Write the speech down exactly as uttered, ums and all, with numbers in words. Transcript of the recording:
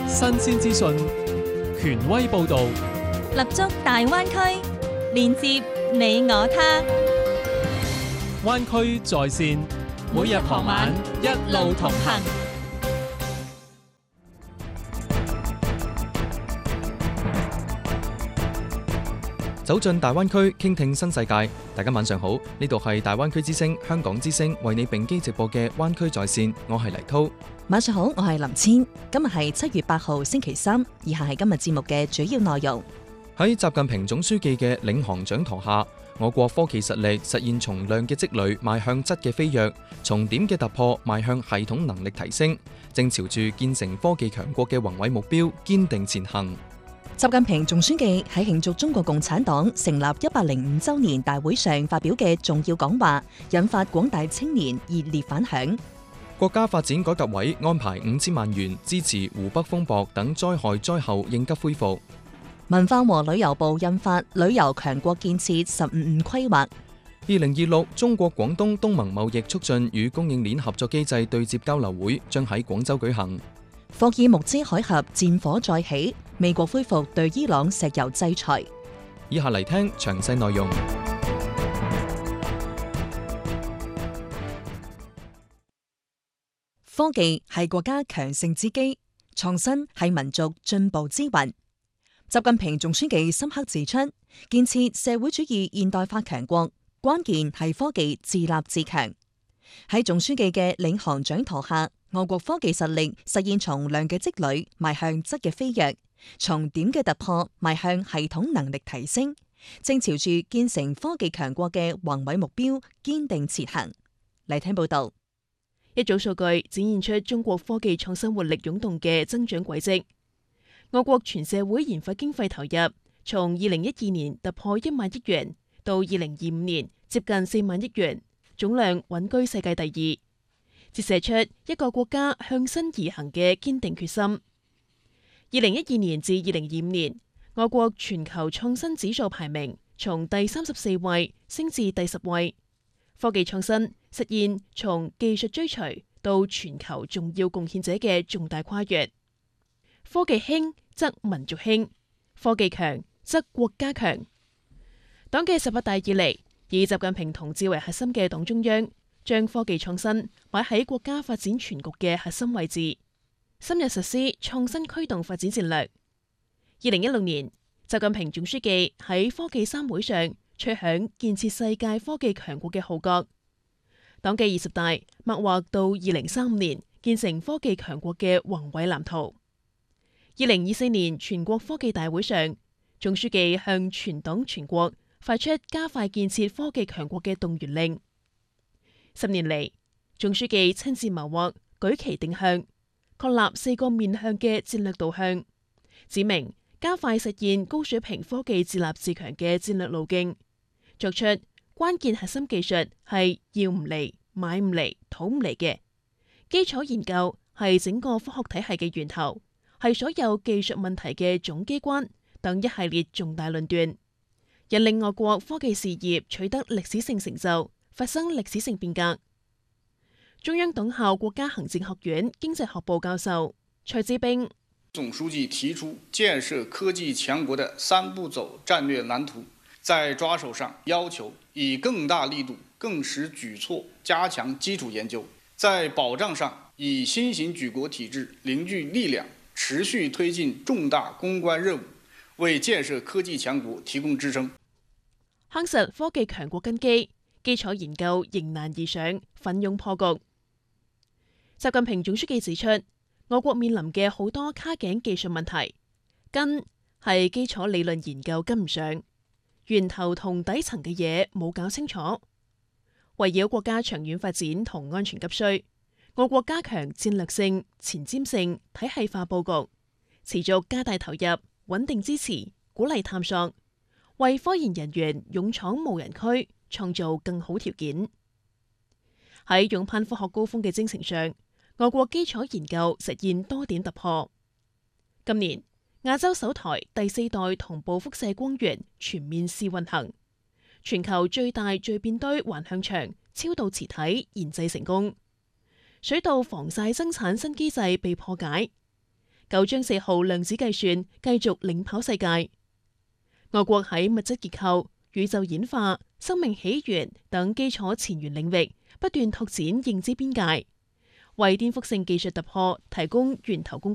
新鮮資訊，權威報導， 立足大灣區，連接你我他。 灣區在線，每日傍晚一路同行。 走進大灣區，傾聽新世界。大家晚上好，呢度係大灣區之聲、香港之聲為你並機直播嘅灣區在線，我係黎濤。 晚上好，我係林千。今日係七月八號星期三，以下係今日節目嘅主要內容。 喺習近平總書記嘅領航掌舵下，我國科技實力實現從量嘅積累邁向質嘅飛躍，從點嘅突破邁向系統能力提升，正朝住建成科技強國嘅宏偉目標堅定前行。 習近平總書記喺慶祝中國共產黨成立一百零五週年大會上發表嘅重要講話，引發廣大青年熱烈反響。 國家發展改革委安排五千萬元支持湖北風暴等災害災後應急恢復。 文化和旅遊部印發旅遊強國建設十五五規劃。 二零二六中國廣東東盟貿易促進與供應鏈合作機制對接交流會將喺廣州舉行。 霍爾木茲海峽戰火再起，美國恢復對伊朗石油制裁。 以下嚟聽詳細內容。 科技係國家強盛之基，創新係民族進步之魂。習近平總書記深刻指出，建設社會主義現代化強國，關鍵係科技自立自強。喺總書記嘅領航掌舵下，我國科技實力實現從量嘅積累邁向質嘅飛躍，從點嘅突破邁向系統能力提升，正朝住建成科技強國嘅宏偉目標堅定前行。嚟聽報道。 一組數據展現出中國科技創新活力湧動嘅增長軌跡。我國全社會研發經費投入從二零一二年突破一萬億元，到二零二五年接近四萬億元，總量穩居世界第二，折射出一個國家向新而行嘅堅定決心。二零一二年至二零二五年，我國全球創新指數排名從第三十四位升至第十位，科技創新實現從技術追隨到全球重要貢獻者嘅重大跨越。科技興則民族興，科技強則國家強。黨嘅十八大以嚟，以習近平同志為核心嘅黨中央，將科技創新擺喺國家發展全局嘅核心位置，深入實施創新驅動發展戰略。二零一六年，習近平總書記喺科技三會上吹響建設世界科技強國嘅號角。黨嘅二十大擘劃到二零三五年建成科技強國嘅宏偉藍圖。二零二四年全國科技大會上，總書記向全黨全國發出加快建設科技強國嘅動員令。十年嚟，總書記親自謀劃，舉旗定向，確立四個面向嘅戰略導向，指明加快實現高水平科技自立自強嘅戰略路徑，作出關鍵核心技術係要唔嚟、買唔嚟、討唔嚟嘅，基礎研究係整個科學體系嘅源頭，係所有技術問題嘅總機關等一系列重大論斷，引領我國科技事業取得歷史性成就，發生歷史性變革。中央黨校國家行政學院經濟學部教授蔡志兵， 總書記提出建設科技強國的三步走戰略藍圖，在抓手上要求以更大力度、更實舉措加強基礎研究，在保障上以新型舉國體制凝聚力量，持續推進重大攻關任務，為建設科技強國提供支撐。 夯實科技強國根基，基礎研究迎難而上，奮勇破局。習近平總書記指出，我國面臨嘅好多卡頸技術問題，根係基礎理論研究跟唔上，源頭同底層嘅嘢冇搞清楚。圍繞國家長遠發展同安全急需，我國加強戰略性、前瞻性、體系化佈局，持續加大投入，穩定支持，鼓勵探索，為科研人員勇闖無人區創造更好條件。喺勇攀科學高峰嘅征程上，我國基礎研究實現多點突破。今年亞洲首台第四代同步輻射光源全面試運行，全球最大聚變堆環向場超導磁體研製成功，水稻防曬生產新機制被破解。 九章四號量子計算繼續領跑世界。我國喺物質結構、宇宙演化、生命起源等基礎前沿領域不斷拓展認知邊界，為顛覆性技術突破提供源頭工具。